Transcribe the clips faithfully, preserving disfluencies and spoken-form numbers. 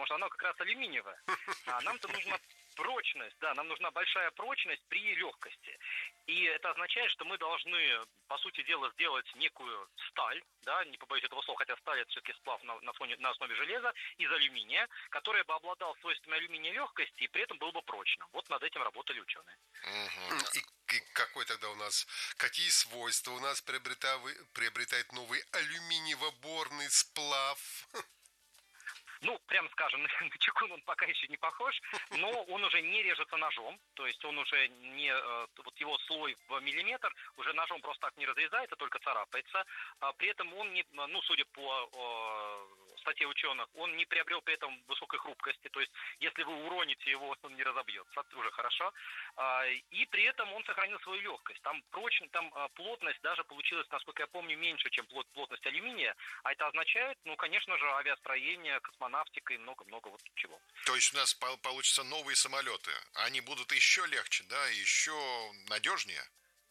потому что оно как раз алюминиевое. А нам-то нужна прочность, да, нам нужна большая прочность при легкости. И это означает, что мы должны, по сути дела, сделать некую сталь, да, не побоюсь этого слова, хотя сталь это все-таки сплав на, на, фоне, на основе железа из алюминия, который бы обладал свойствами алюминия легкости и при этом был бы прочным. Вот над этим работали ученые. Угу. И, и какой тогда у нас, какие свойства у нас приобретает, приобретает новый алюминиево-борный сплав? Ну, прямо скажем, на чугун он пока еще не похож, но он уже не режется ножом, то есть он уже не, вот его слой в миллиметр уже ножом просто так не разрезается, только царапается. А при этом он, не, ну, судя по о, статье ученых, он не приобрел при этом высокой хрупкости, то есть если вы уроните его, он не разобьется, это уже хорошо. А, и при этом он сохранил свою легкость. Там прочность, там плотность даже получилась, насколько я помню, меньше, чем плотность алюминия, а это означает, ну, конечно же, авиастроение, космонавтика, и много-много вот чего. То есть у нас получатся новые самолеты. Они будут еще легче, да, еще надежнее?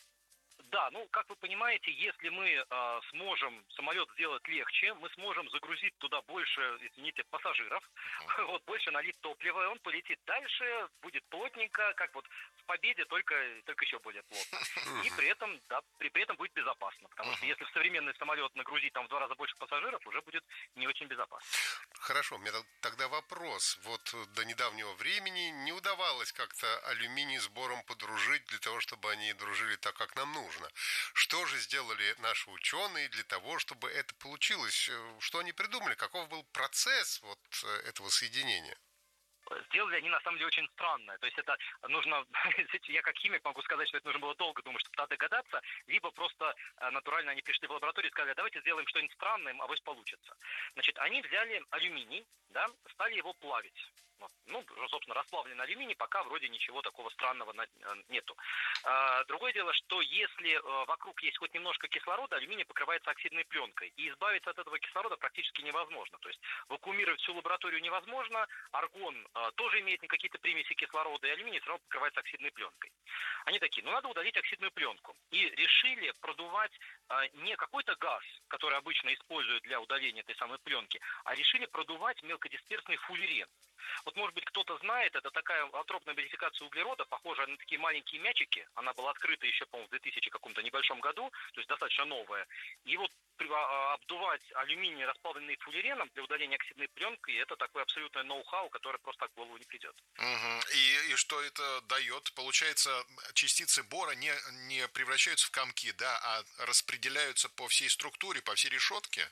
Да, ну, как вы понимаете, если мы э, сможем самолет сделать легче, мы сможем загрузить туда больше, извините, пассажиров, uh-huh. вот, больше налить топлива, и он полетит дальше, будет плотненько, как вот в Победе, только, только еще более плотно. Uh-huh. И при этом, да, при, при этом будет безопасно, потому uh-huh. что если в современный самолет нагрузить там в два раза больше пассажиров, уже будет не очень безопасно. Хорошо, у меня тогда вопрос. Вот до недавнего времени не удавалось как-то алюминий с бором подружить для того, чтобы они дружили так, как нам нужно. Что же сделали наши ученые для того, чтобы это получилось? Что они придумали? Каков был процесс вот этого соединения? Сделали они, на самом деле, очень странное. То есть это нужно, я как химик могу сказать, что это нужно было долго думать, чтобы туда догадаться, либо просто натурально они пришли в лабораторию и сказали, давайте сделаем что-нибудь странное, а вось получится. Значит, они взяли алюминий, да, стали его плавить. Ну, собственно, расплавленный алюминий, пока вроде ничего такого странного нету. Другое дело, что если вокруг есть хоть немножко кислорода, алюминий покрывается оксидной пленкой, и избавиться от этого кислорода практически невозможно. То есть вакуумировать всю лабораторию невозможно, аргон тоже имеет какие-то примеси кислорода, и алюминий все равно покрывается оксидной пленкой. Они такие, ну надо удалить оксидную пленку. И решили продувать не какой-то газ, который обычно используют для удаления этой самой пленки, а решили продувать мелкодисперсный фуллерен. Вот, может быть, кто-то знает, это такая антропная модификация углерода, похожая на такие маленькие мячики. Она была открыта еще, по-моему, в две тысячи каком-то небольшом году, то есть достаточно новая. И вот обдувать алюминий, расплавленный фуллереном для удаления оксидной пленки, это такое абсолютное ноу-хау, которое просто так в голову не придет. Угу. И, и что это дает? Получается, частицы бора не, не превращаются в комки, да, а распределяются по всей структуре, по всей решетке?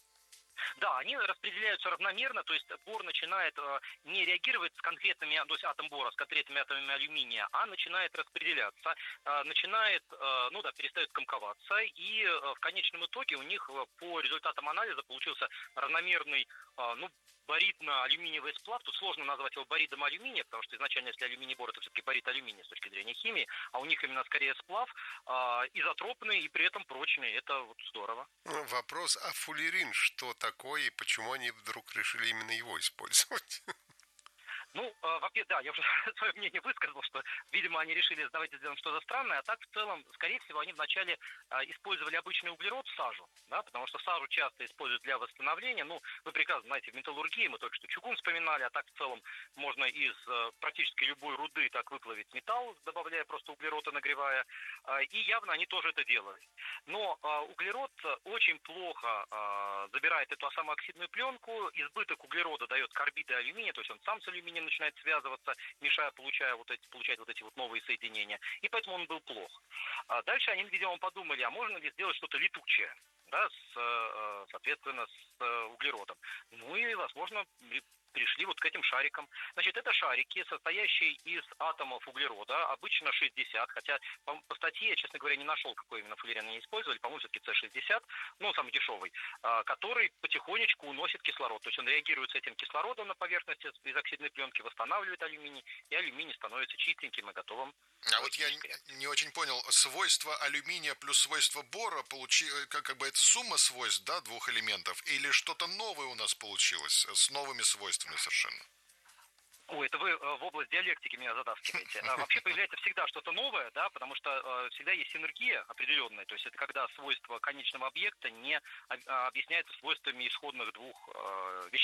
Да, они распределяются равномерно, то есть бор начинает э, не реагировать с конкретными, то есть атом бора, с конкретными атомами алюминия, а начинает распределяться, э, начинает, э, ну да, перестает комковаться, и э, в конечном итоге у них э, по результатам анализа получился равномерный, э, ну, боридно-алюминиевый сплав. Тут сложно назвать его боридом алюминия, потому что изначально, если алюминий-бор, это все-таки борид алюминия с точки зрения химии, а у них именно скорее сплав, э, изотропный и при этом прочный. Это вот здорово. Вопрос, а фуллерен что такое и почему они вдруг решили именно его использовать? Ну, э, во-первых, да, я уже свое мнение высказал, что, видимо, они решили, давайте сделаем что-то странное, а так, в целом, скорее всего, они вначале э, использовали обычный углерод, сажу, да, потому что сажу часто используют для восстановления. Ну, вы прекрасно знаете, в металлургии мы только что чугун вспоминали, а так, в целом, можно из э, практически любой руды так выплавить металл, добавляя просто углерод и нагревая, э, и явно они тоже это делали. Но э, углерод очень плохо э, забирает эту самую оксидную пленку, избыток углерода дает карбиды алюминия, то есть он сам с алюминием начинает связываться, мешая, получая вот эти, получать вот эти вот новые соединения. И поэтому он был плох. А дальше они, видимо, подумали, а можно ли сделать что-то летучее, да, с, соответственно, с углеродом. Ну и, возможно, пришли вот к этим шарикам. Значит, это шарики, состоящие из атомов углерода, обычно шестьдесят, хотя по, по статье, я, честно говоря, не нашел, какой именно фуллерен они использовали, по-моему, все-таки С шестьдесят, ну, самый дешевый, а, который потихонечку уносит кислород. То есть он реагирует с этим кислородом на поверхности из оксидной пленки, восстанавливает алюминий, и алюминий становится чистеньким и готовым. А вот я не очень понял, свойства алюминия плюс свойства бора, получи, как, как бы это сумма свойств, да, двух элементов, или что-то новое у нас получилось с новыми свойствами совершенно? Ой, это вы в область диалектики меня затаскиваете. Вообще появляется всегда что-то новое, да, потому что всегда есть синергия определенная, то есть это когда свойства конечного объекта не объясняются свойствами исходных двух веществ.